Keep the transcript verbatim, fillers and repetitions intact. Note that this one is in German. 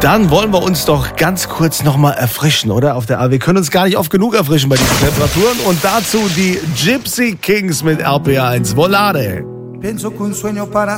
Dann wollen wir uns doch ganz kurz nochmal erfrischen, oder? Auf der A. Wir können uns gar nicht oft genug erfrischen bei diesen Temperaturen. Und dazu die Gypsy Kings mit R P R eins. Volare.